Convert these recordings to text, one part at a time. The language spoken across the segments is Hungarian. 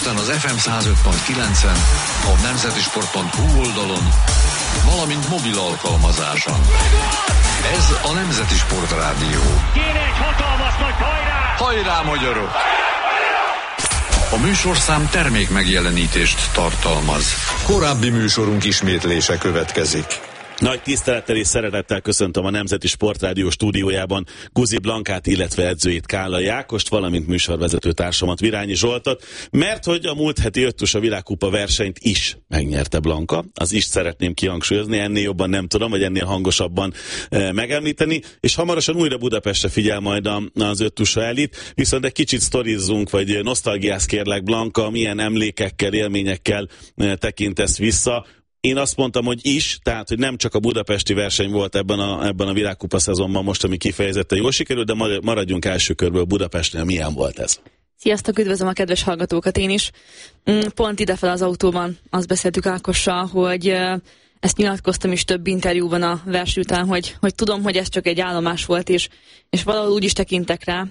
Budapesten az FM 105.9-en, a nemzetisport.hu oldalon, valamint mobil alkalmazáson. Ez a Nemzeti Sport Rádió. Kéne egy hatalmas nagy hajrá! Hajrá, magyarok! A műsorszám termék megjelenítést tartalmaz. Korábbi műsorunk ismétlése következik. Nagy tisztelettel és szeretettel köszöntöm a Nemzeti Sportrádió stúdiójában Guzi Blankát, illetve edzőjét, Kállai Ákost, valamint műsorvezető társamat, Virányi Zsoltot, mert hogy a múlt heti Öttusa világkupa versenyt is megnyerte Blanka. Az is szeretném kihangsúlyozni, ennél jobban nem tudom, vagy ennél hangosabban megemlíteni, és hamarosan újra Budapestre figyel majd az Öttusa elit, viszont egy kicsit sztorizzunk, vagy nosztalgiász kérlek, Blanka, milyen emlékekkel, élményekkel tekintesz vissza. Én azt mondtam, hogy is, tehát, hogy nem csak a budapesti verseny volt ebben a világkupa szezonban most, ami kifejezetten jól sikerült, de maradjunk első körből Budapestnél. Milyen volt ez? Sziasztok, üdvözlöm a kedves hallgatókat én is. Pont idefel az autóban azt beszéltük Ákossal, hogy ezt nyilatkoztam is több interjúban a verseny után, hogy tudom, hogy ez csak egy állomás volt, és valahol úgy is tekintek rá.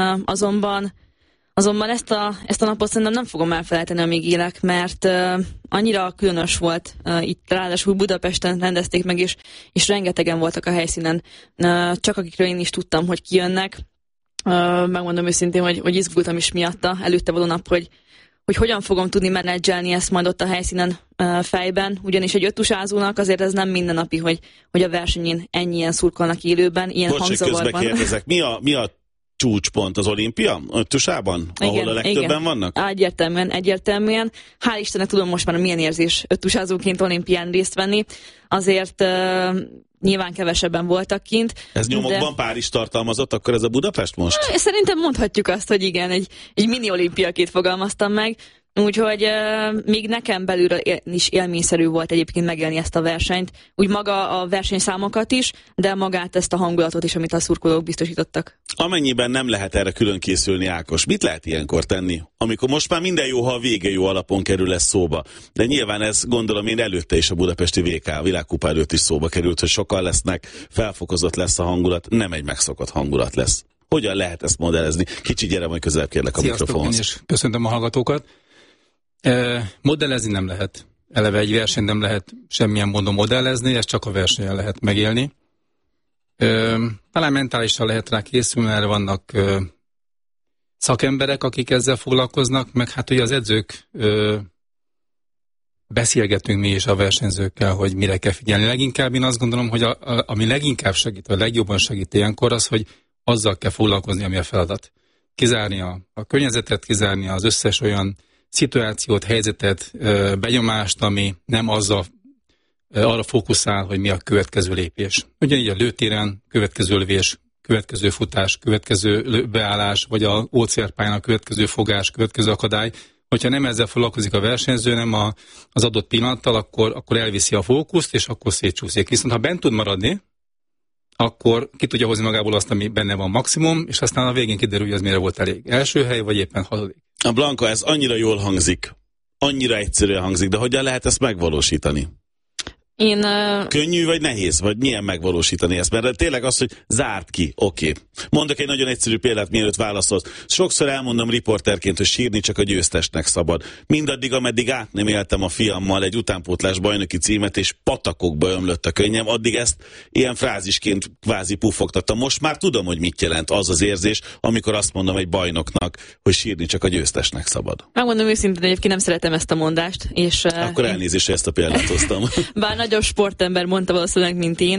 Azonban ezt a napot szerintem nem fogom elfelejteni, amíg élek, mert annyira különös volt. Itt ráadásul Budapesten rendezték meg, és rengetegen voltak a helyszínen. Csak akikről én is tudtam, hogy kijönnek. Megmondom őszintén, hogy izgultam is miatta előtte való nap, hogy hogyan fogom tudni menedzselni ezt majd ott a helyszínen fejben. Ugyanis egy öttusázónak azért ez nem mindennapi, hogy a versenyén ennyien szurkolnak élőben, ilyen hangzavarban. Közbe kérdezek, mi a csúcspont az olimpia Öttusában, ahol igen, a legtöbben igen. vannak? Egyértelműen. Hál' Istennek tudom most már milyen érzés öttusázóként olimpián részt venni. Azért nyilván kevesebben voltak kint. Ez nyomokban Párizs tartalmazott, akkor ez a Budapest most? Szerintem mondhatjuk azt, hogy igen, egy mini olimpiaként fogalmaztam meg. Úgyhogy még nekem belülről is élményszerű volt egyébként megélni ezt a versenyt. Úgy maga a versenyszámokat is, de magát ezt a hangulatot is, amit a szurkolók biztosítottak. Amennyiben nem lehet erre külön készülni, Ákos, mit lehet ilyenkor tenni? Amikor most már minden jó, ha a vége jó alapon kerül ez szóba. De nyilván ez, gondolom én, előtte is a budapesti VK világkupa előtt is szóba került, hogy sokan lesznek, felfokozott lesz a hangulat, nem egy megszokott hangulat lesz. Hogyan lehet ezt modellezni? Kicsi, gyere majd közelebb kérlek a mikrofonhoz. És köszöntöm a hallgatókat. Modellezni nem lehet. Eleve egy versenyt nem lehet semmilyen módon modellezni, ezt csak a versenyen lehet megélni. Talán mentálisan lehet rá készülni, erre vannak szakemberek, akik ezzel foglalkoznak, meg hát ugye az edzők beszélgetünk mi is a versenyzőkkel, hogy mire kell figyelni. Leginkább én azt gondolom, hogy ami leginkább segít, vagy legjobban segít ilyenkor az, hogy azzal kell foglalkozni, ami a feladat. Kizárni a környezetet, kizárni az összes olyan szituációt, helyzetet, benyomást, ami nem arra fókuszál, hogy mi a következő lépés. Ugyanígy a lőtéren következő lövés, következő futás, következő beállás, vagy a ócérpályán a következő fogás, következő akadály. Hogyha nem ezzel foglalkozik a versenyző, nem az adott pillanattal, akkor elviszi a fókuszt, és akkor szétcsúszik. Viszont ha bent tud maradni, akkor ki tudja hozni magából azt, ami benne van maximum, és aztán a végén kiderül, hogy az mire volt elég. Első hely, vagy éppen hatodik. A Blanka, ez annyira jól hangzik, annyira egyszerűen hangzik, de hogyan lehet ezt megvalósítani? Könnyű vagy nehéz? Vagy milyen megvalósítani ezt? Mert tényleg az, hogy zárt ki, oké. Mondok egy nagyon egyszerű példát, mielőtt válaszolsz. Sokszor elmondom riporterként, hogy sírni csak a győztesnek szabad. Mindaddig, ameddig át nem éltem a fiammal egy utánpótlás bajnoki címet, és patakokba ömlött a könnyem, addig ezt ilyen frázisként kvázi puffogtattam. Most már tudom, hogy mit jelent az az érzés, amikor azt mondom egy bajnoknak, hogy sírni csak a győztesnek szabad. Megmondom őszintén, egyébként nem szeretem ezt a mondást. És, akkor elnézést, hogy ezt a példát hoztam. Bár nagyobb sportember mondta valószínűleg, mint én,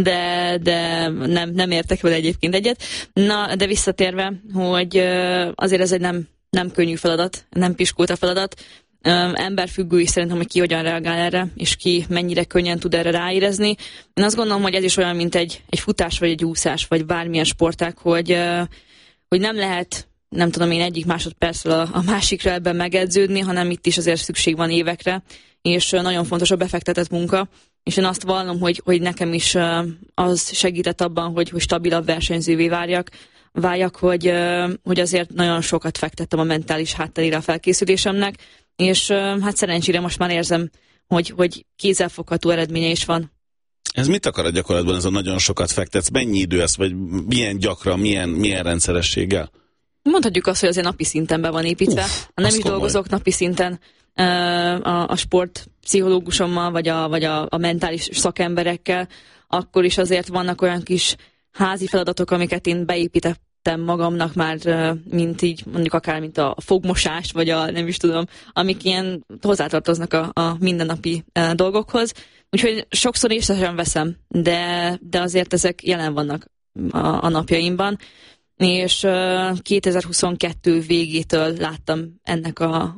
de nem értek vele egyébként egyet. Na, de visszatérve, hogy azért ez egy nem könnyű feladat, nem piskulta feladat. Emberfüggő is szerintem, hogy ki hogyan reagál erre, és ki mennyire könnyen tud erre ráérezni. Én azt gondolom, hogy ez is olyan, mint egy futás, vagy egy úszás, vagy bármilyen sportág, hogy nem lehet, nem tudom én, egyik másodpercről a másikra ebben megedződni, hanem itt is azért szükség van évekre, és nagyon fontos a befektetett munka, és én azt vallom, hogy nekem is az segített abban, hogy stabilabb versenyzővé váljak, hogy azért nagyon sokat fektettem a mentális hátterére a felkészülésemnek, és hát szerencsére most már érzem, hogy kézzelfogható eredménye is van. Ez mit akar a gyakorlatban, ez a nagyon sokat fektetsz? Mennyi idő ez, vagy milyen gyakran, milyen rendszerességgel? mondhatjuk azt, hogy azért napi szinten be van építve. Ha nem is dolgozok napi szinten a sportpszichológusommal, vagy a mentális szakemberekkel, akkor is azért vannak olyan kis házi feladatok, amiket én beépítettem magamnak már, mint így, mondjuk akár mint a fogmosás, vagy nem is tudom, amik ilyen hozzátartoznak a mindennapi dolgokhoz. Úgyhogy sokszor észre sem veszem, de azért ezek jelen vannak a napjaimban. És 2022 végétől láttam ennek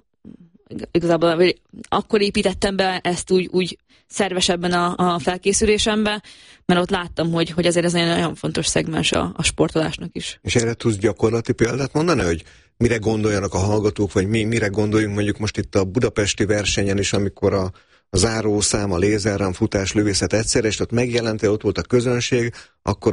igazából akkor építettem be ezt úgy szervesebben a felkészülésembe, mert ott láttam, hogy azért ez egy nagyon fontos szegmens a sportolásnak is. És erre tudsz gyakorlati példát mondani, hogy mire gondoljanak a hallgatók, vagy mire gondoljunk mondjuk most itt a budapesti versenyen is, amikor a zárószám, a lézerrám, futás, lövészet egyszerre, és ott megjelent, ott volt a közönség, akkor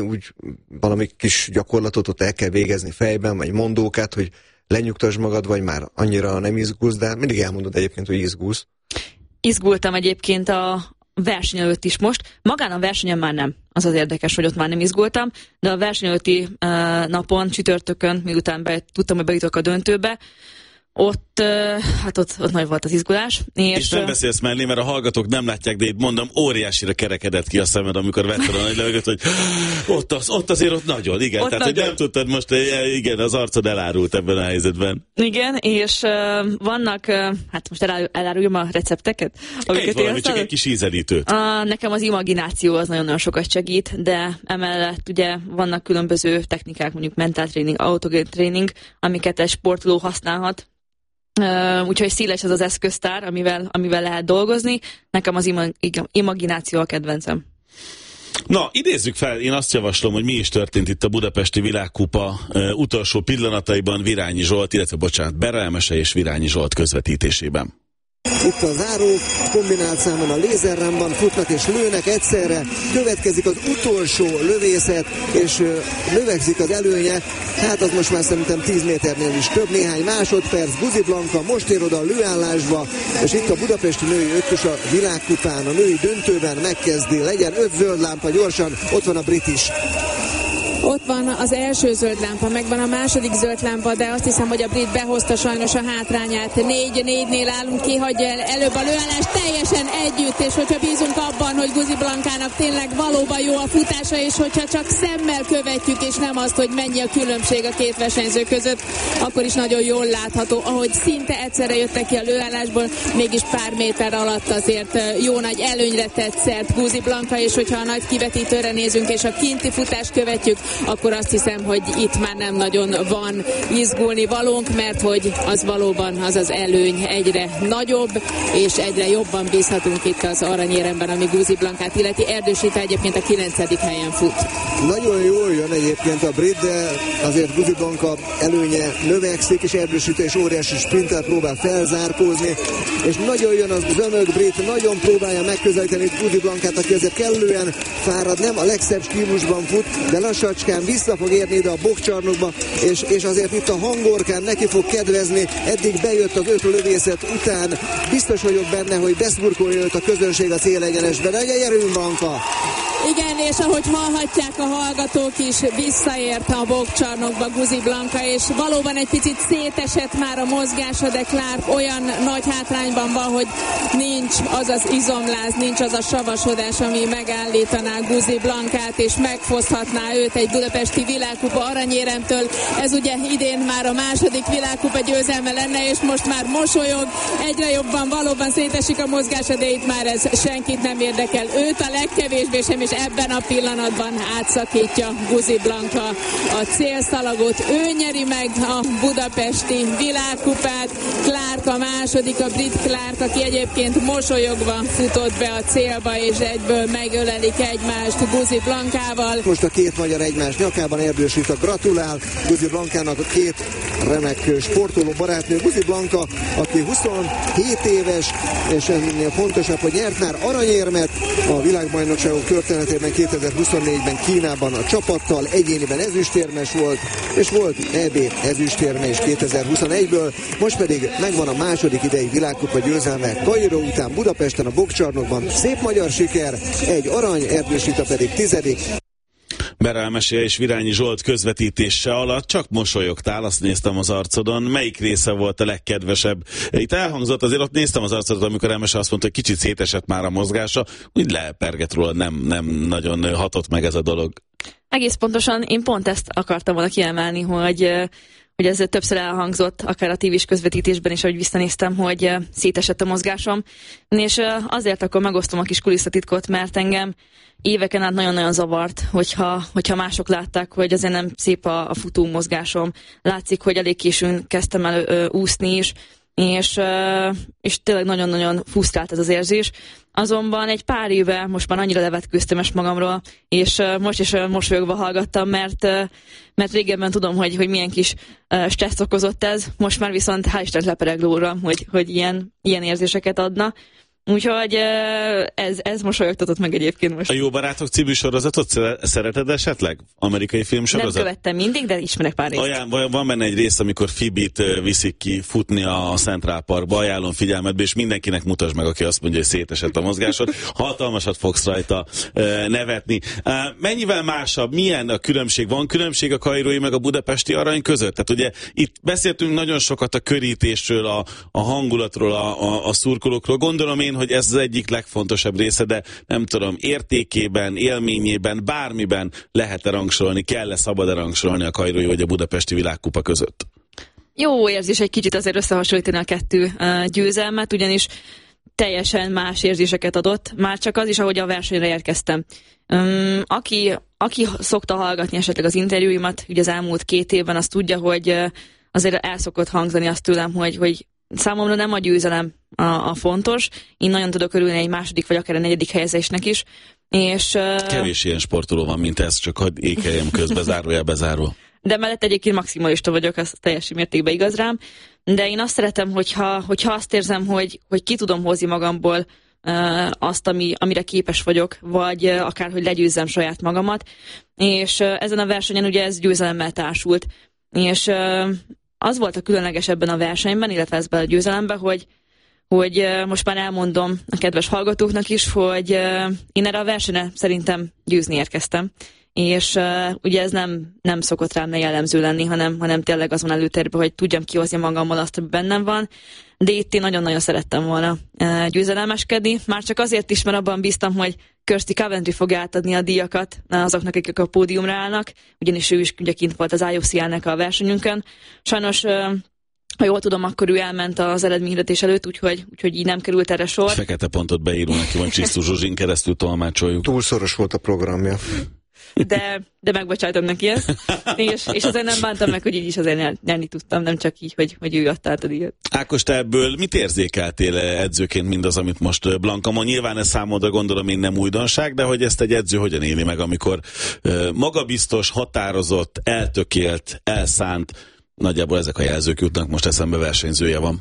valami kis gyakorlatot ott el kell végezni fejben, vagy mondókát, hogy lenyugtasd magad, vagy már annyira nem izgulsz, de mindig elmondod egyébként, hogy izgulsz. Izgultam egyébként a verseny előtt is most. Magán a versenyen már nem. Az érdekes, hogy ott már nem izgultam, de a verseny előtti napon, csütörtökön, miután tudtam, hogy bejutok a döntőbe, ott nagy volt az izgulás. És nem beszélsz mellé, mert a hallgatók nem látják, de itt mondom, óriásira kerekedett ki a szemed, amikor vetted a nagy levegőt, hogy ott azért nagyon, igen. Ott tehát, nagyon. Hogy nem tudtad most, igen, az arcod elárult ebben a helyzetben. Igen, és vannak, most eláruljam a recepteket? Csak egy kis ízelítőt. Nekem az imagináció az nagyon sokat segít, de emellett ugye vannak különböző technikák, mondjuk mentáltréning, autogén-tréning, amiket egy sportoló használhat. Úgyhogy széles ez az eszköztár, amivel lehet dolgozni. Nekem az imagináció a kedvencem. Na, idézzük fel, én azt javaslom, hogy mi is történt itt a Budapesti Világkupa utolsó pillanataiban Virányi Zsolt, illetve Berra Emese és Virányi Zsolt közvetítésében. Itt a záró, kombinált számon a lézerrámban futnak és lőnek egyszerre, következik az utolsó lövészet, és növekszik az előnye, hát az most már szerintem 10 méternél is több, néhány másodperc, Guzi Blanka most ér oda a lőállásba, és itt a budapesti női ötös a világkupán, a női döntőben megkezdi, legyen 5 zöld lámpa gyorsan, ott van a brit is. Ott van az első zöld lámpa, megvan a második zöld lámpa, de azt hiszem, hogy a brit behozta sajnos a hátrányát. 4-4-nél állunk, kihagyja előbb a lőállást teljesen együtt, és hogyha bízunk abban, hogy Guzi Blankának tényleg valóban jó a futása, és hogyha csak szemmel követjük, és nem azt, hogy mennyi a különbség a két versenyző között, akkor is nagyon jól látható, ahogy szinte egyszerre jöttek ki a lőállásból, mégis pár méter alatt azért jó nagy előnyre tett szert Guzi Blanka, és hogyha a nagy kivetítőre nézünk, és a kinti futást követjük, akkor azt hiszem, hogy itt már nem nagyon van izgulni valónk, mert hogy az valóban az előny egyre nagyobb, és egyre jobban bízhatunk itt az aranyéremben, ami Guzi Blankát illeti. Erdős Rita egyébként a 9. helyen fut. Nagyon jól jön egyébként a brit, de azért Guzi Blanka előnye növekszik, és Erdős Rita és óriási sprinttel próbál felzárkózni, és nagyon jön az zömök brit, nagyon próbálja megközelíteni Guzi Blankát, aki azért kellően fárad, nem a legszebb stílusban fut, de lassacskán vissza fog érni ide a bokcsarnokba, és azért itt a hangorkán neki fog kedvezni, eddig bejött az 5 lövészet után, biztos vagyok benne, hogy beszurkolja őt a közönség a célegyenesbe, de gyerünk Blanka! Igen, és ahogy hallhatják a hallgatók is, visszaért a bokcsarnokba Guzi Blanka, és valóban egy picit szétesett már a mozgása, de Clark olyan nagy hátrányban van, hogy nincs az az izomláz, nincs az a savasodás, ami megállítaná Guzi Blankát, és megfoszthatná őt egy budapesti világkupa aranyéremtől. Ez ugye idén már a második világkupa győzelme lenne, és most már mosolyog, egyre jobban valóban szétesik a mozgása, de itt már ez senkit nem érdekel. Őt a legkevésbé sem, és ebben a pillanatban átszakítja Guzi Blanka a célszalagot. Ő nyeri meg a budapesti világkupát, Clark a második, a brit Clark, aki egyébként mosolyogva futott be a célba, és egyből megölelik egymást Guzi Blankával. Most a két magyar egymás nyakában, Erdős Rita gratulál Guzi Blankának, a két remek sportoló barátnő. Guzi Blanka, aki 27 éves, és ennél fontosabb, hogy nyert már aranyérmet a világbajnokságok történetében 2024-ben Kínában a csapattal, egyéniben ezüstérmes volt, és volt EB ezüstérme is 2021-ből, most pedig megvan a második idei világkupa győzelme Kairó után Budapesten a bokcsarnokban. Szép magyar siker, egy arany, Erdős Rita pedig 10. Berelmesi és Virányi Zsolt közvetítése alatt csak mosolyogtál, azt néztem az arcodon. Melyik része volt a legkedvesebb? Itt elhangzott, azért ott néztem az arcodon, amikor Elmese azt mondta, hogy kicsit szétesett már a mozgása, úgy leperget róla, nem nagyon hatott meg ez a dolog. Egész pontosan, én pont ezt akartam volna kiemelni, hogy ez többször elhangzott, akár a tévés közvetítésben is, ahogy visszanéztem, hogy szétesett a mozgásom. És azért akkor megosztom a kis kulisszatitkot, mert engem éveken át nagyon-nagyon zavart, hogyha mások látták, hogy azért nem szép a futó mozgásom. Látszik, hogy elég későn kezdtem el úszni is, és tényleg nagyon-nagyon frusztrált ez az érzés. Azonban egy pár éve most már annyira levetkőztem ezt magamról, és most is mosolyogva hallgattam, mert régebben tudom, hogy milyen kis stressz okozott ez, most már viszont hál' Isten lepereg lóra, hogy ilyen érzéseket adna. Úgyhogy ez mosolyogtatott meg egyébként most. A Jó Barátok című sorozatot szereted esetleg? Amerikai filmsorozat? Nem követtem mindig, de ismerek pár részt. Van benne egy rész, amikor Phoebe-t viszik ki futni a Central Parkba, ajánlom figyelmetbe, és mindenkinek mutasd meg, aki azt mondja, hogy szétesett a mozgásod. Hatalmasat fogsz rajta nevetni. Mennyivel másabb? Milyen a különbség? Van különbség a kairói meg a budapesti arany között? Tehát ugye itt beszéltünk nagyon sokat a körítésről, a hangulatról, a szurkolókról. Gondolom én, hogy ez az egyik legfontosabb része, de nem tudom, értékében, élményében, bármiben lehet-e rangsorolni, kell-e, szabad-e rangsorolni a kairói vagy a budapesti világkupa között? Jó érzés egy kicsit azért összehasonlítani a kettő győzelmet, ugyanis teljesen más érzéseket adott, már csak az is, ahogy a versenyre érkeztem. Aki szokta hallgatni esetleg az interjúimat, ugye az elmúlt 2 évben, azt tudja, hogy azért el szokott hangzani azt tőlem, hogy számomra nem a győzelem a fontos. Én nagyon tudok örülni egy második vagy akár a 4. helyezésnek is. És, kevés ilyen sportoló van, mint ez, csak hadd ékeljem közbe, zárójelbe zárva. De mellett egyébként maximalista vagyok, az teljes mértékben igaz rám. De én azt szeretem, hogyha azt érzem, hogy ki tudom hozni magamból azt, amire képes vagyok, vagy akár, hogy legyőzzem saját magamat. És ezen a versenyen ugye ez győzelemmel társult. És az volt a különleges ebben a versenyben, illetve ezben a győzelemben, hogy most már elmondom a kedves hallgatóknak is, hogy én erre a versenyre szerintem győzni érkeztem. És ugye ez nem szokott rám jellemző lenni, hanem tényleg azon előtérben, hogy tudjam kihozni magammal azt, ami bennem van. De itt én nagyon-nagyon szerettem volna győzelemeskedni. Már csak azért is, mert abban bíztam, hogy Kirsty Coventry fog átadni a díjakat azoknak, akik a pódiumra állnak, ugyanis ő is ugye kint volt az IOC-nek a versenyünkön. Sajnos, ha jól tudom, akkor ő elment az eredményhirdetés előtt, úgyhogy így nem került erre sor. Fekete pontot beíró neki, van Csisztú Zsuzsin keresztül tolmácsoljuk. Túl szoros volt a programja. De megbocsájtom neki ezt, és azért nem bántam meg, hogy így is azért nyerni tudtam, nem csak így, hogy ő adta át a díjat. Ákos, te ebből mit érzékeltél edzőként mindaz, amit most Blanka mond? Nyilván ez számodra gondolom én nem újdonság, de hogy ezt egy edző hogyan éli meg, amikor magabiztos, határozott, eltökélt, elszánt, nagyjából ezek a jelzők jutnak, most eszembe versenyzője van.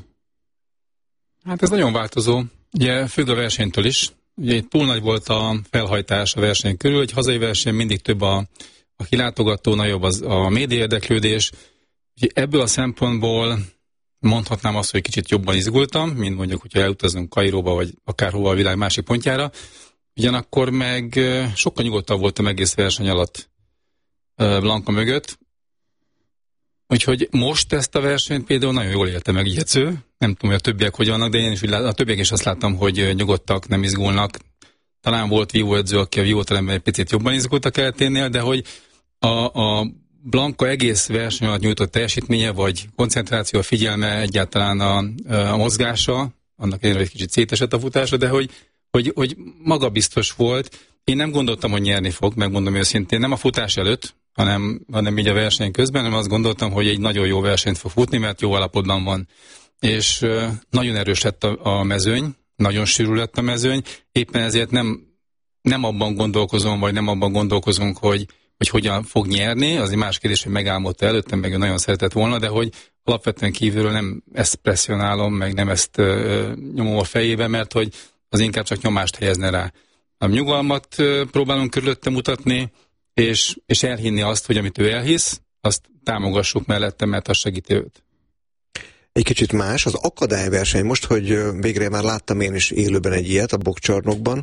Hát ez nagyon változó, ugye függ a versenytől is. Ugye itt túl nagy volt a felhajtás a verseny körül, egy hazai verseny mindig több a kilátogató, nagyobb a média érdeklődés. Ugye ebből a szempontból mondhatnám azt, hogy kicsit jobban izgultam, mint mondjuk, hogyha elutazunk Kairóba, vagy akárhova a világ másik pontjára. Ugyanakkor meg sokkal nyugodtabb voltam egész verseny alatt Blanka mögött. Úgyhogy most ezt a versenyt például nagyon jól élte meg így edző. Nem tudom, hogy a többiek hogy vannak, de én is a többiek is azt láttam, hogy nyugodtak, nem izgulnak. Talán volt vívóedző, aki a vívóteremben egy picit jobban izgult a keleténél, de hogy a Blanka egész verseny alatt nyújtott teljesítménye, vagy koncentráció, a figyelme, egyáltalán a mozgása, annak ellenére egy kicsit szétesett a futása, de hogy magabiztos volt. Én nem gondoltam, hogy nyerni fog, megmondom őszintén, nem a futás előtt, hanem így a verseny közben, hanem azt gondoltam, hogy egy nagyon jó versenyt fog futni, mert jó állapotban van. És nagyon erős lett a mezőny, nagyon sűrű lett a mezőny, éppen ezért nem abban gondolkozom, vagy nem abban gondolkozunk, hogy hogyan fog nyerni, az egy más kérdés, hogy megálmodta előttem, meg ő nagyon szeretett volna, de hogy alapvetően kívülről nem ezt presszionálom, meg nem ezt nyomom a fejébe, mert hogy az inkább csak nyomást helyezne rá. A nyugalmat próbálunk körülötte mutatni, és elhinni azt, hogy amit ő elhisz, azt támogassuk mellette, mert az segíti őt. Egy kicsit más, az akadályverseny. Most, hogy végre már láttam én is élőben egy ilyet a boxcsarnokban,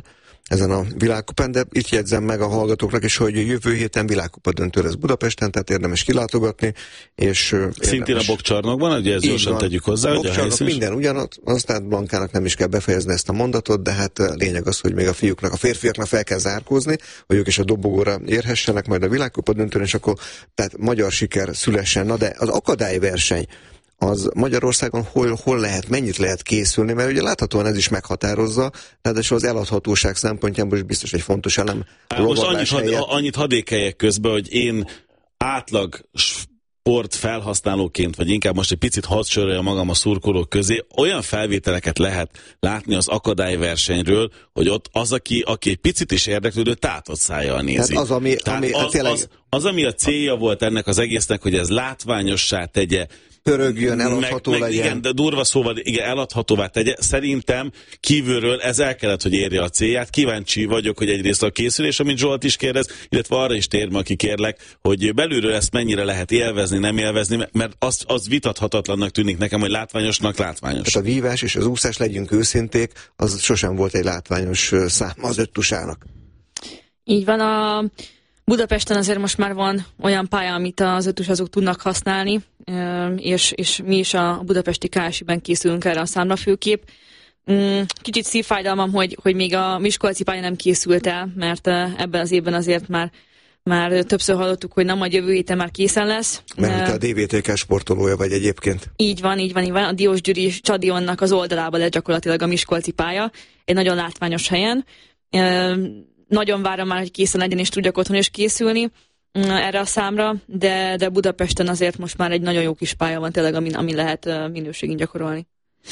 ezen a világkupán, de itt jegyzem meg a hallgatóknak is, hogy jövő héten világkupa döntő lesz Budapesten, tehát érdemes kilátogatni, és szintén a Bokkcsarnokban, ugye ezt gyorsan tegyük hozzá, hogy a helyszín minden ugyanaz, tehát Blankának nem is kell befejezni ezt a mondatot, de hát lényeg az, hogy még a férfiaknak fel kell zárkózni, hogy ők is a dobogóra érhessenek majd a világkupa döntőn, és akkor tehát magyar siker szülessen. Na de az akadályverseny, az Magyarországon hol lehet, mennyit lehet készülni, mert ugye láthatóan ez is meghatározza, ráadásul az eladhatóság szempontjából is biztos egy fontos elem. Most annyit hadékeljek közben, hogy én átlag sport felhasználóként, vagy inkább most egy picit hadd sorolja magam a szurkolók közé, olyan felvételeket lehet látni az akadályversenyről, hogy ott az, aki egy picit is érdeklődő, tátott szájjal nézi. Tehát ami a célja volt ennek az egésznek, hogy ez látványossá tegye, pörögjön, eladható legyen. Igen, de durva szóval, igen, eladhatóvá tegye. Szerintem kívülről ez el kellett, hogy érje a célját. Kíváncsi vagyok, hogy egyrészt a készülés, amit Zsolt is kérdez, illetve arra is térve, aki kérlek, hogy belülről ezt mennyire lehet élvezni, nem élvezni, mert az vitathatatlannak tűnik nekem, hogy látványos. Tehát a vívás és az úszás, legyünk őszinték, az sosem volt egy látványos szám az öttusának. Így van, a Budapesten azért most már van olyan pálya, amit az öttusazók tudnak használni, és mi is a budapesti KSI-ben készülünk erre a számra főképp. Kicsit szívfájdalmam, hogy még a miskolci pálya nem készült el, mert ebben az évben azért már többször hallottuk, hogy nem, majd jövő héten már készen lesz. Mert te a DVTK sportolója vagy egyébként. Így van. A Diósgyőri stadionnak az oldalában lesz gyakorlatilag a miskolci pálya, egy nagyon látványos helyen. Nagyon várom már, hogy készen legyen, és tudjak otthon is készülni erre a számra, de Budapesten azért most már egy nagyon jó kis pálya van tényleg, ami lehet minőségén gyakorolni.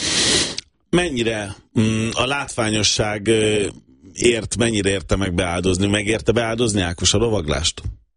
Mennyire a látványosság mennyire érte meg beáldozni? Megérte beáldozni, Ákos, a lovaglást?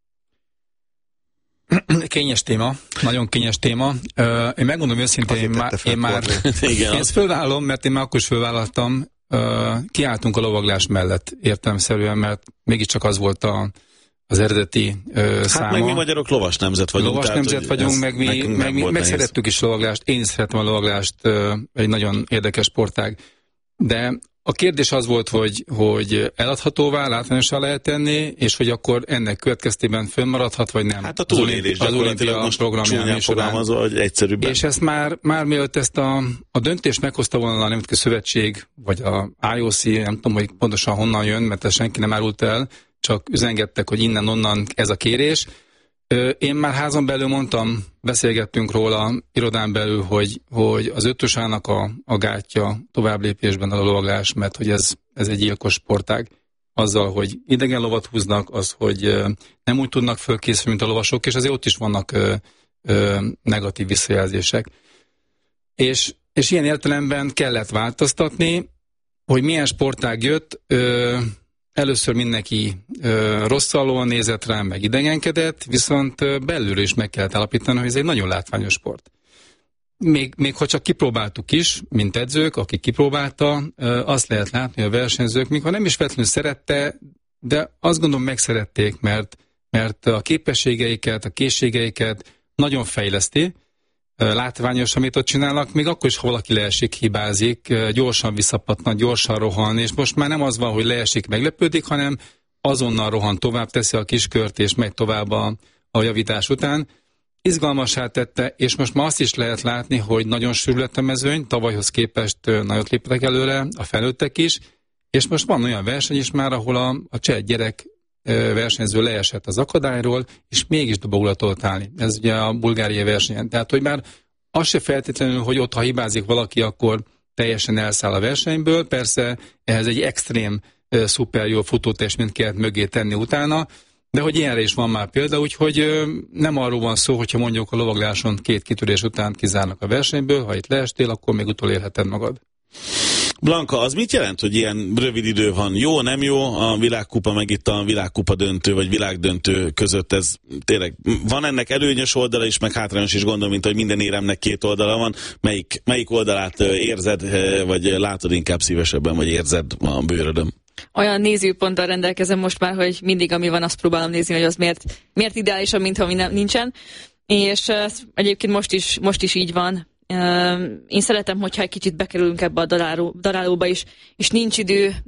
Kényes téma, nagyon kényes téma. Én megmondom őszintén, én már ezt fölvállalom, mert én már akkor is fölvállaltam, kiálltunk a lovaglás mellett értelemszerűen, mert mégiscsak az volt az eredeti száma. Meg mi magyarok lovas nemzet vagyunk. Lovas nemzet vagyunk, meg szerettük is lovaglást. Én is szeretem a lovaglást, egy nagyon érdekes sportág. De a kérdés az volt, hogy eladhatóvá, látványosan lehet tenni, és hogy akkor ennek következtében fönnmaradhat, vagy nem. Hát a túlélés az olimpia programján hogy egyszerűbben. És ezt már mielőtt ezt a döntést meghozta volna a Nemzetközi Szövetség, vagy a IOC, nem tudom, hogy pontosan honnan jön, mert ezt senki nem árult el, csak üzengettek, hogy innen-onnan ez a kérés. Én már házon belül mondtam, beszélgettünk róla irodán belül, hogy az öttusának a gátja tovább lépésben a lovaglás, mert hogy ez egy gyilkos sportág. Azzal, hogy idegen lovat húznak, az, hogy nem úgy tudnak fölkészülni, mint a lovasok, és azért ott is vannak negatív visszajelzések. És ilyen értelemben kellett változtatni, hogy milyen sportág jött. Először mindenki rosszallóan nézett rám, meg idegenkedett, viszont belülről is meg kellett állapítani, hogy ez egy nagyon látványos sport. Még ha csak kipróbáltuk is, mint edzők, akik kipróbálta, azt lehet látni, hogy a versenyzők, mikor nem is feltétlenül szerette, de azt gondolom megszerették, mert a képességeiket, a készségeiket nagyon fejleszti, látványos, amit ott csinálnak, még akkor is, ha valaki leesik, hibázik, gyorsan visszapattan, gyorsan rohan, és most már nem az van, hogy leesik, meglepődik, hanem azonnal rohan tovább, teszi a kiskört, és megy tovább a javítás után. Izgalmassá tette, és most már azt is lehet látni, hogy nagyon sűrű lett a mezőny, tavalyhoz képest nagyot léptek előre, a felnőttek is, és most van olyan verseny is már, ahol a cseh gyerek versenyző leesett az akadályról, és mégis dobogóra tudott állni. Ez ugye a bulgáriai versenyen. Tehát, hogy már az se feltétlenül, hogy ott, ha hibázik valaki, akkor teljesen elszáll a versenyből. Persze ehhez egy extrém, szuper jó futótestményt kellett mögé tenni utána, de hogy ilyenre is van már példa, úgyhogy nem arról van szó, hogyha mondjuk a lovagláson 2 kitörés után kizárnak a versenyből, ha itt leestél, akkor még utolérheted magad. Blanka, az mit jelent, hogy ilyen rövid idő van? Jó, nem jó a világkupa, meg itt a világkupa döntő, vagy világdöntő között? Ez tényleg, van ennek előnyös oldala is, meg hátrányos is, gondolom, mint hogy minden éremnek 2 oldala van. Melyik oldalát érzed, vagy látod inkább szívesebben, vagy érzed a bőrödön? Olyan nézőponttal rendelkezem most már, hogy mindig, ami van, azt próbálom nézni, hogy az miért ideálisabb, mint ha nincsen. És egyébként most is így van. Én szeretem, hogyha egy kicsit bekerülünk ebbe a darálóba is, és nincs idő